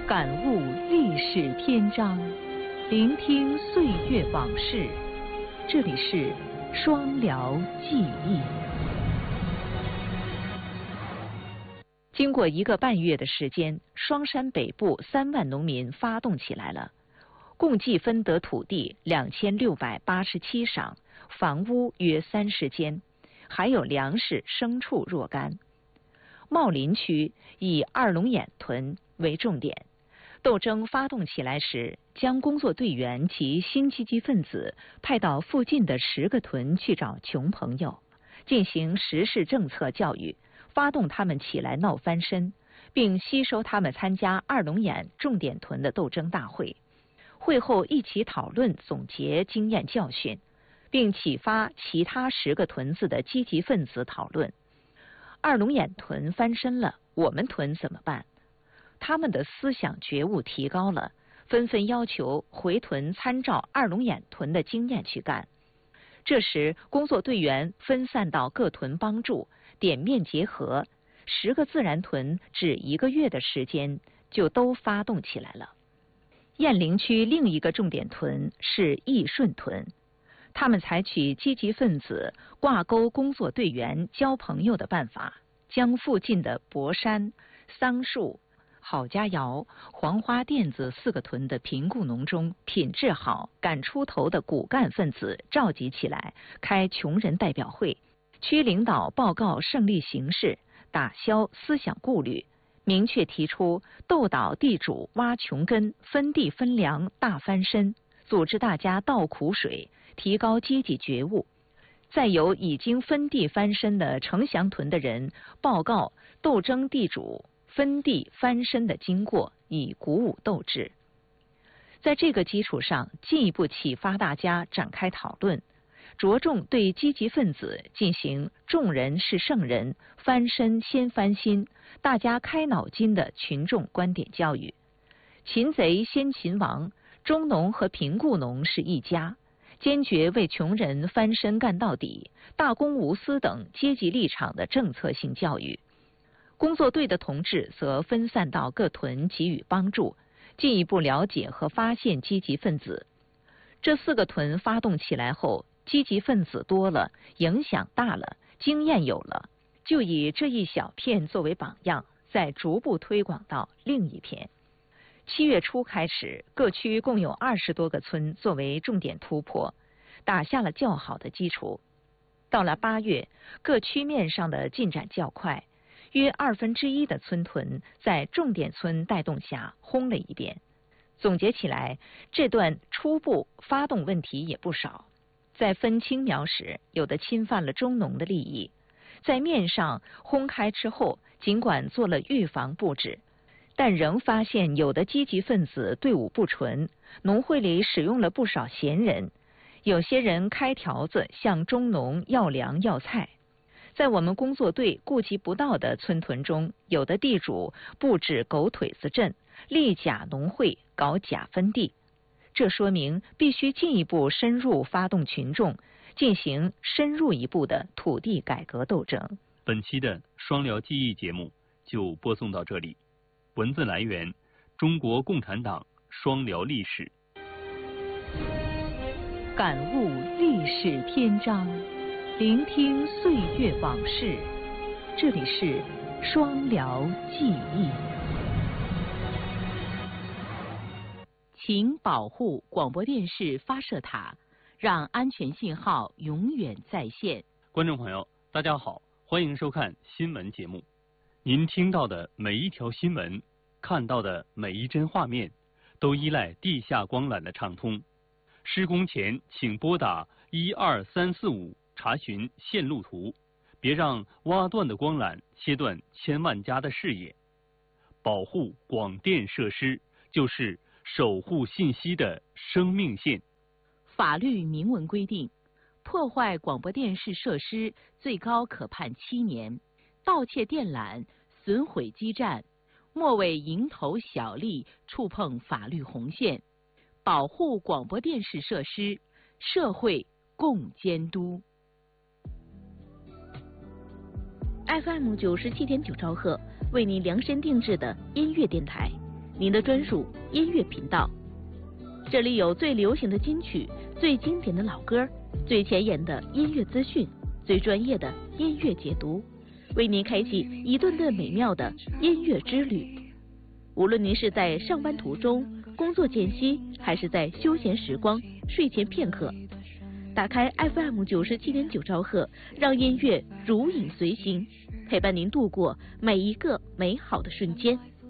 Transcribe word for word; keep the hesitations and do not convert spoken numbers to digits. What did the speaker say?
感悟历史篇章，聆听岁月往事。这里是双辽记忆。经过一个半月的时间，双山北部三万农民发动起来了，共计分得土地两千六百八十七晌，房屋约三十间，还有粮食、牲畜若干。茂林区以二龙眼屯为重点，斗争发动起来时，将工作队员及新积极分子派到附近的十个屯去找穷朋友，进行时事政策教育，发动他们起来闹翻身，并吸收他们参加二龙眼重点屯的斗争大会。会后一起讨论总结经验教训，并启发其他十个屯子的积极分子讨论。二龙眼屯翻身了，我们屯怎么办？他们的思想觉悟提高了，纷纷要求回屯参照二龙眼屯的经验去干。这时工作队员分散到各屯帮助，点面结合，十个自然屯只一个月的时间就都发动起来了。雁陵区另一个重点屯是义顺屯，他们采取积极分子挂钩工作队员交朋友的办法，将附近的博山、桑树、郝家窑、黄花店子四个屯的贫雇农中品质好、敢出头的骨干分子召集起来，开穷人代表会，区领导报告胜利形势，打消思想顾虑，明确提出斗倒地主挖穷根、分地分粮大翻身，组织大家倒苦水，提高阶级觉悟。再由已经分地翻身的城乡屯的人报告斗争地主分地翻身的经过，以鼓舞斗志。在这个基础上，进一步启发大家展开讨论，着重对积极分子进行众人是圣人，翻身先翻心，大家开脑筋的群众观点教育。擒贼先擒王，中农和贫雇农是一家，坚决为穷人翻身干到底，大公无私等阶级立场的政策性教育。工作队的同志则分散到各屯给予帮助，进一步了解和发现积极分子。这四个屯发动起来后，积极分子多了，影响大了，经验有了，就以这一小片作为榜样，再逐步推广到另一片。七月初开始，各区共有二十多个村作为重点突破，打下了较好的基础。到了八月，各区面上的进展较快，约二分之一的村屯在重点村带动下轰了一遍。总结起来，这段初步发动问题也不少。在分青苗时，有的侵犯了中农的利益。在面上轰开之后，尽管做了预防布置，但仍发现有的积极分子队伍不纯，农会里使用了不少闲人，有些人开条子向中农要粮要菜。在我们工作队顾及不到的村屯中，有的地主布置狗腿子阵，立假农会，搞假分地。这说明必须进一步深入发动群众，进行深入一步的土地改革斗争。 本期的双辽记忆节目就播送到这里。文字来源：中国共产党双辽历史。 感悟历史篇章，聆听岁月往事。这里是双辽记忆。请保护广播电视发射塔，让安全信号永远在线。 观众朋友，大家好，欢迎收看新闻节目。您听到的每一条新闻，看到的每一帧画面，都依赖地下光缆的畅通。施工前请拨打一二三四五查询线路图，别让挖断的光缆切断千万家的视野。保护广电设施，就是守护信息的生命线。 法律明文规定，破坏广播电视设施最高可判七年，盗窃电缆、损毁基站，莫为蝇头小利触碰法律红线。保护广播电视设施，社会共监督。F M 九十七点九兆赫，为您量身定制的音乐电台。 您的专属音乐频道。这里有最流行的金曲、最经典的老歌、最前沿的音乐资讯、最专业的音乐解读，为您开启一顿顿美妙的音乐之旅。无论您是在上班途中、工作间隙，还是在休闲时光、睡前片刻，打开 F M 九十七点九兆赫，让音乐如影随形，陪伴您度过每一个美好的瞬间。